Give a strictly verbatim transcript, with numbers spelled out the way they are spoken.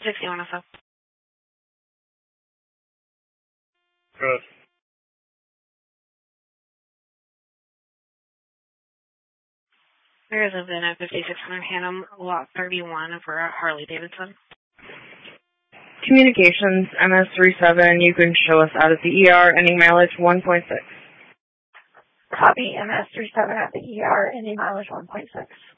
sixty-one oh seven. Good. There is a V I N at fifty-six hundred Hannum, lot thirty-one for Harley Davidson. Communications, M S thirty-seven, you can show us out at the E R, ending mileage one point six. Copy, M S thirty-seven at the E R, ending mileage one point six.